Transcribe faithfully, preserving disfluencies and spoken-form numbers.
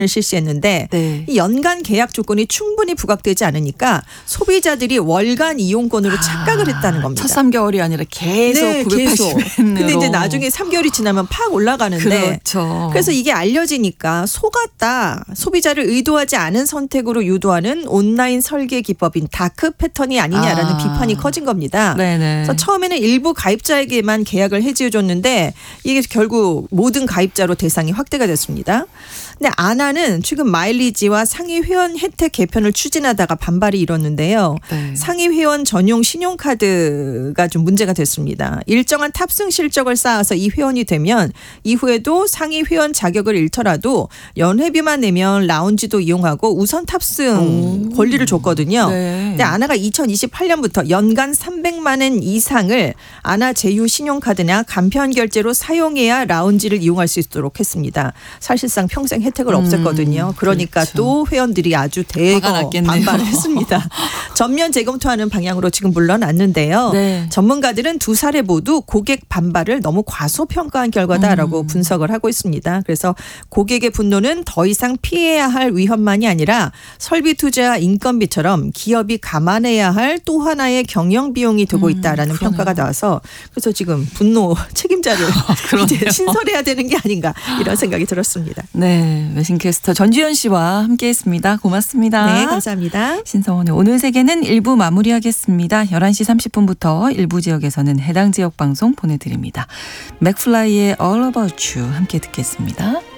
실시했는데 네. 이 연간 계약 조건이 충분히 부각되지 않으니까 소비자들이 월간 이용권으로 착각을 했다는 겁니다. 첫 삼 개월이 아니라 계속 네, 구백팔십 엔으로. 근데 이제 나중에 삼 개월이 지나면 팍 올라가는데 그렇죠. 그래서 이게 알려지니까 속았다. 소비자를 의도하지 않은 선택으로 유도하는 온라인 설계 기법인 다크 패턴이 아니냐라는 아. 비판이 커진 겁니다. 네네. 그래서 처음에는 일부 가입자에게만 계약을 해지해줬는데 이게 결국 모든 가입자로 대상이 확대가 됐습니다. 근데 아나는 최근 마일리지와 상위 회원 혜택 개편을 추진하다가 반발이 일었는데요. 네. 상위 회원 전용 신용카드가 좀 문제가 됐습니다. 일정한 탑승 실적을 쌓아서 이 회원이 되면 이후에도 상위 회원 자격을 잃더라도 연회비만 내면 라운지도 이용하고 우선 탑승 오. 권리를 줬거든요. 네. 근데 아나가 이천이십팔 년부터 연간 삼백만 원 이상을 아나 제휴 신용카드나 간편 결제로 사용해야 라운지를 이용할 수 있도록 했습니다. 사실상 평생 혜택을 음, 없앴거든요. 그러니까 그렇죠. 또 회원들이 아주 대거 화가 났겠네요. 반발을 했습니다. 전면 재검토하는 방향으로 지금 물러났는데요. 네. 전문가들은 두 사례 모두 고객 반발을 너무 과소평가한 결과다라고 음. 분석을 하고 있습니다. 그래서 고객의 분노는 더 이상 피해야 할 위험만이 아니라 설비 투자와 인건비처럼 기업이 감안해야 할 또 하나의 경영 비용이 되고 있다라는 음, 평가가 나와서 그래서 지금 분노 책임자를 이제 그러네요. 신설해야 되는 게 아닌가 이런 생각이 들었습니다. 네, 외신캐스터 전주현 씨와 함께했습니다. 고맙습니다. 네, 감사합니다. 신성원의 오늘 세계는 일 부 마무리하겠습니다. 열한 시 삼십 분부터 일부 지역에서는 해당 지역 방송 보내드립니다. 맥플라이의 All About You 함께 듣겠습니다.